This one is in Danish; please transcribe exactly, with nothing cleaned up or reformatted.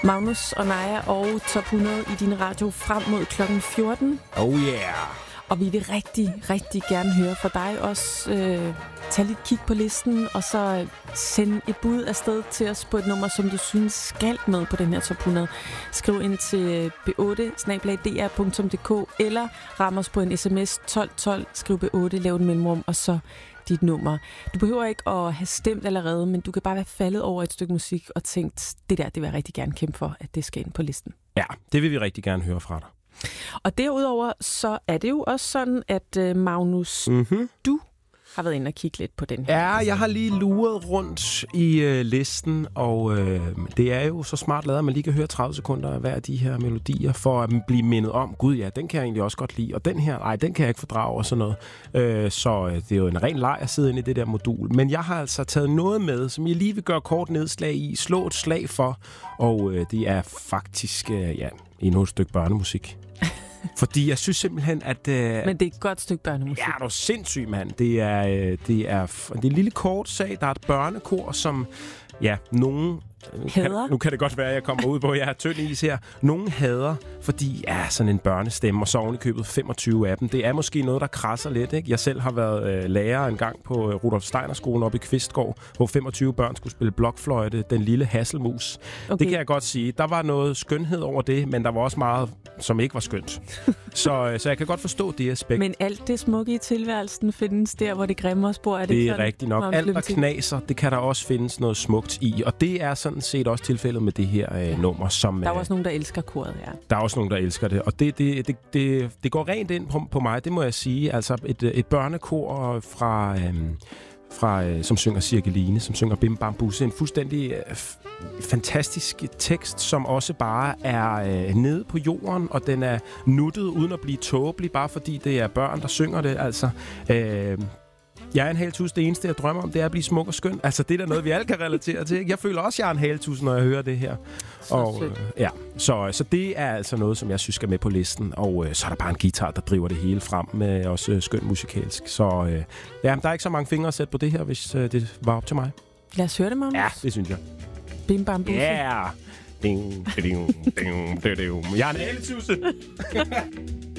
Magnus og Naja og Top hundrede i din radio frem mod klokken fjorten. Oh yeah! Og vi vil rigtig, rigtig gerne høre fra dig også. Øh, tag lidt kig på listen, og så send et bud afsted til os på et nummer, som du synes skal med på den her Top hundrede. Skriv ind til b otte snabel-a d r punktum d k eller ram os på en sms tolv tolv, skriv b otte, lav et mellemrum, og så dit nummer. Du behøver ikke at have stemt allerede, men du kan bare være faldet over et stykke musik og tænkt, det der, det vil jeg rigtig gerne kæmpe for, at det skal ind på listen. Ja, det vil vi rigtig gerne høre fra dig. Og derudover, så er det jo også sådan, at uh, Magnus, mm-hmm. du har været inde og kigge lidt på den her. Ja, jeg har lige luret rundt i øh, listen, og øh, det er jo så smart lavet, at man lige kan høre tredive sekunder af hver af de her melodier, for at blive mindet om, gud ja, den kan jeg egentlig også godt lide, og den her, nej, den kan jeg ikke fordrage, og sådan noget. Øh, så øh, det er jo en ren leg at sidde inde i det der modul. Men jeg har altså taget noget med, som jeg lige vil gøre kort nedslag i, slå et slag for, og øh, det er faktisk, øh, ja, endnu et stykke børnemusik. Fordi jeg synes simpelthen, at... Øh, Men det er et godt stykke børnemusik. Ja, det er sindssygt, mand. Det er, øh, det, er, det er en lille kort sag. Der er et børnekor, som... Ja, nogen... Nu kan, nu kan det godt være, at jeg kommer ud på, at jeg har tynd is her. Nogen hader, fordi ja, sådan en børnestemme, og så oven i købet femogtyve af dem. Det er måske noget, der krasser lidt, ikke? Jeg selv har været øh, lærer en gang på øh, Rudolf Steiner skolen oppe i Kvistgård, hvor femogtyve børn skulle spille blokfløjte, den lille hasselmus. Okay. Det kan jeg godt sige. Der var noget skønhed over det, men der var også meget, som ikke var skønt. så, øh, så jeg kan godt forstå det aspekt. Men alt det smukke i tilværelsen findes der, hvor det grimme spor, er det Det ikke er sådan? rigtigt nok. Alt, der knaser, det kan der også findes noget smukt i. Og det er sådan set også tilfældet med det her øh, nummer. Som, der er også nogen, der elsker koret, ja. Der er også nogen, der elsker det. Og det, det, det, det, det går rent ind på, på mig, det må jeg sige. Altså et, et børnekor fra... Øh, fra, øh, som synger Cirkeline, som synger Bim Bam Busse. En fuldstændig øh, f- fantastisk tekst, som også bare er øh, nede på jorden, og den er nuttet uden at blive tåbelig, bare fordi det er børn, der synger det. Altså, øh, jeg er en haltus. Det eneste, jeg drømmer om, det er at blive smuk og skøn. Altså, det er da noget, vi alle kan relatere til. Jeg føler også, jeg er en haltus, når jeg hører det her. Så og, øh, ja, så, så det er altså noget, som jeg synes skal med på listen. Og øh, så er der bare en guitar, der driver det hele frem med også øh, skøn musikalsk. Så øh, ja, der er ikke så mange fingre at sætte på det her, hvis øh, det var op til mig. Lad os høre det, Magnus. Ja, det synes jeg. Bim Bam Busse. Ja! Yeah. Ding, ding, ding, ding, ding. Jeg er en haltus.